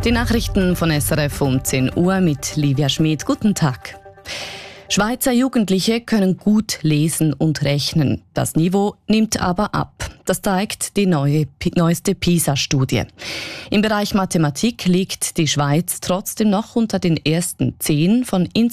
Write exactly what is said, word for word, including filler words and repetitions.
Die Nachrichten von S R F um zehn Uhr mit Livia Schmid. Guten Tag. Schweizer Jugendliche können gut lesen und rechnen. Das Niveau nimmt aber ab. Das zeigt die neue, neueste PISA-Studie. Im Bereich Mathematik liegt die Schweiz trotzdem noch unter den ersten zehn von insgesamt